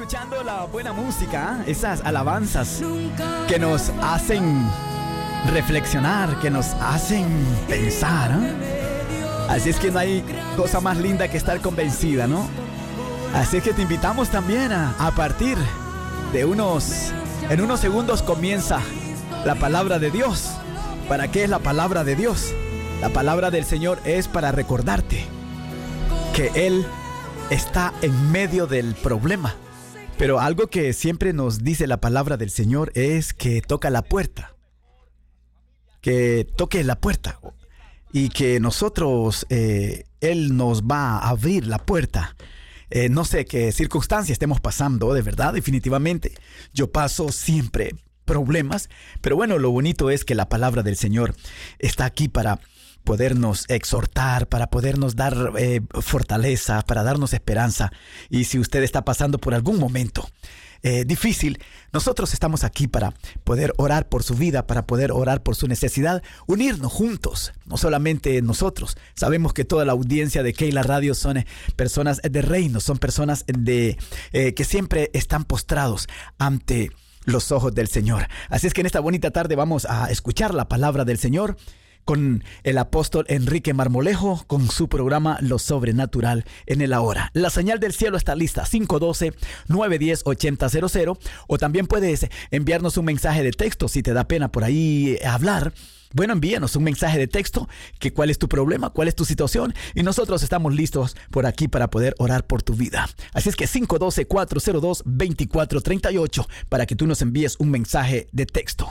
escuchando la buena música, esas alabanzas que nos hacen reflexionar, que nos hacen pensar, ¿eh? Así es que no hay cosa más linda que estar convencida, ¿no? Así es que te invitamos también a partir de en unos segundos comienza la palabra de Dios. ¿Para qué es la palabra de Dios? La palabra del Señor es para recordarte que Él está en medio del problema. Pero algo que siempre nos dice la palabra del Señor es que toca la puerta. Que toque la puerta. Y que nosotros, Él nos va a abrir la puerta. No sé qué circunstancia estemos pasando, de verdad, definitivamente. Yo paso siempre problemas, pero bueno, lo bonito es que la palabra del Señor está aquí para podernos exhortar, para podernos dar fortaleza, para darnos esperanza. Y si usted está pasando por algún momento difícil, nosotros estamos aquí para poder orar por su vida, para poder orar por su necesidad, unirnos juntos, no solamente nosotros. Sabemos que toda la audiencia de Keila Radio son personas de reino, son personas que siempre están postrados ante los ojos del Señor. Así es que en esta bonita tarde vamos a escuchar la palabra del Señor con el apóstol Enrique Marmolejo, con su programa Lo Sobrenatural en el Ahora. La señal del cielo está lista, 512-910-8000, o también puedes enviarnos un mensaje de texto si te da pena por ahí hablar. Bueno, envíanos un mensaje de texto, que cuál es tu problema, cuál es tu situación, y nosotros estamos listos por aquí para poder orar por tu vida. Así es que 512-402-2438 para que tú nos envíes un mensaje de texto.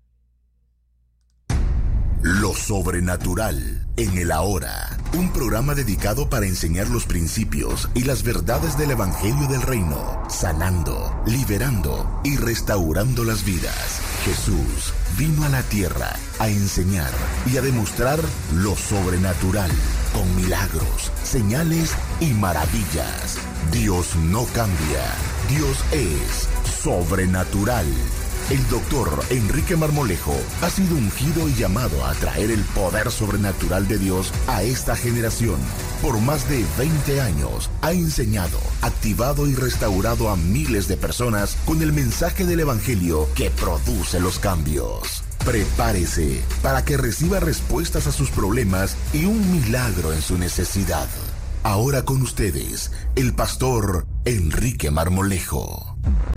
Lo Sobrenatural en el Ahora, un programa dedicado para enseñar los principios y las verdades del Evangelio del Reino, sanando, liberando y restaurando las vidas. Jesús vino a la tierra a enseñar y a demostrar lo sobrenatural con milagros, señales y maravillas. Dios no cambia, Dios es sobrenatural. El doctor Enrique Marmolejo ha sido ungido y llamado a traer el poder sobrenatural de Dios a esta generación. Por más de 20 años ha enseñado, activado y restaurado a miles de personas con el mensaje del Evangelio que produce los cambios. Prepárese para que reciba respuestas a sus problemas y un milagro en su necesidad. Ahora con ustedes, el pastor Enrique Marmolejo.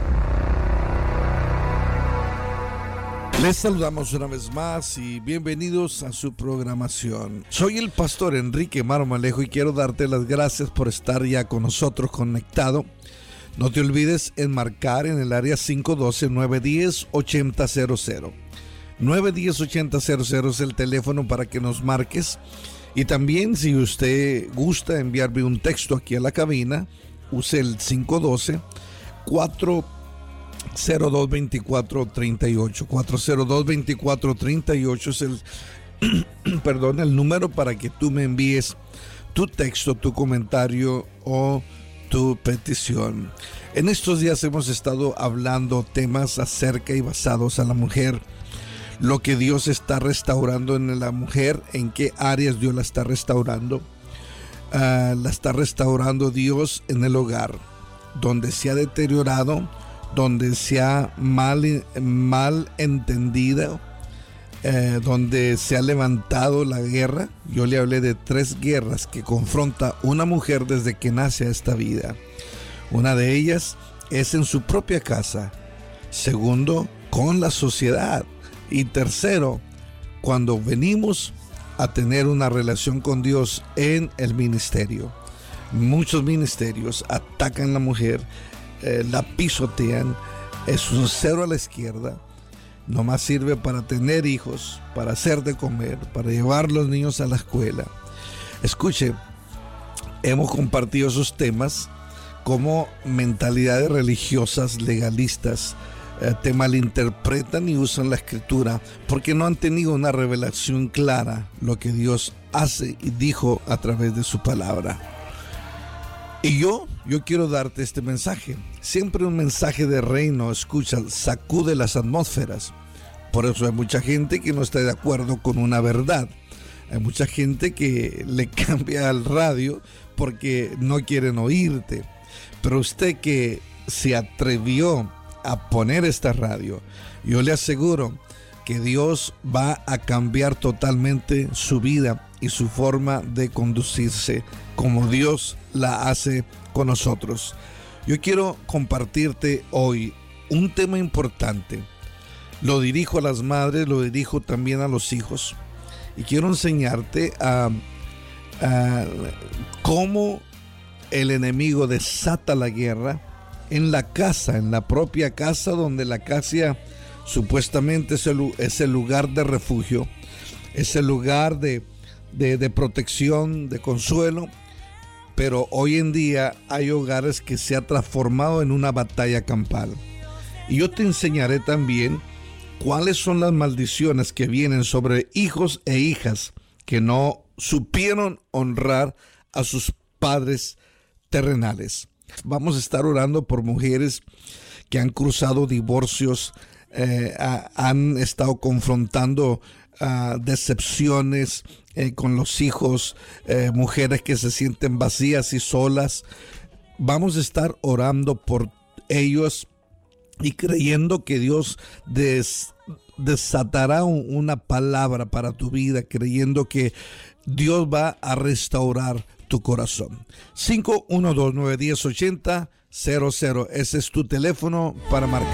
Les saludamos una vez más y bienvenidos a su programación. Soy el pastor Enrique Marmolejo y quiero darte las gracias por estar ya con nosotros conectado. No te olvides enmarcar en el área 512-910-8000. 910-8000 es el teléfono para que nos marques. Y también, si usted gusta enviarme un texto aquí a la cabina, use el 512-402-2438. 402-2438 es el número para que tú me envíes tu texto, tu comentario o tu petición. En estos días hemos estado hablando temas acerca y basados a la mujer, lo que Dios está restaurando en la mujer, en qué áreas Dios la está restaurando. La está restaurando Dios en el hogar, donde se ha deteriorado, donde se ha mal entendido, donde se ha levantado la guerra. Yo le hablé de 3 guerras que confronta una mujer desde que nace a esta vida. Una de ellas es en su propia casa. Segundo, con la sociedad. Y tercero, cuando venimos a tener una relación con Dios en el ministerio. Muchos ministerios atacan a la mujer, la pisotean, es un cero a la izquierda. Nomás sirve para tener hijos, para hacer de comer, para llevar los niños a la escuela. Escuche, hemos compartido esos temas como mentalidades religiosas, legalistas, te malinterpretan y usan la escritura porque no han tenido una revelación clara lo que Dios hace y dijo a través de su palabra. Y yo quiero darte este mensaje, siempre un mensaje de reino. Escucha, sacude las atmósferas. Por eso hay mucha gente que no está de acuerdo con una verdad. Hay mucha gente que le cambia al radio porque no quieren oírte. Pero usted que se atrevió a poner esta radio, yo le aseguro que Dios va a cambiar totalmente su vida y su forma de conducirse como Dios la hace con nosotros. Yo quiero compartirte hoy un tema importante. Lo dirijo a las madres, lo dirijo también a los hijos. Y quiero enseñarte a cómo el enemigo desata la guerra en la casa, en la propia casa, donde la casa supuestamente es el lugar de refugio, es el lugar de protección, de consuelo. Pero hoy en día hay hogares que se ha transformado en una batalla campal. Y yo te enseñaré también cuáles son las maldiciones que vienen sobre hijos e hijas que no supieron honrar a sus padres terrenales. Vamos a estar orando por mujeres que han cruzado divorcios, han estado confrontando decepciones con los hijos, mujeres que se sienten vacías y solas. Vamos a estar orando por ellos y creyendo que Dios desatará una palabra para tu vida, creyendo que Dios va a restaurar tu corazón. 512-910-8000, ese es tu teléfono para marcar.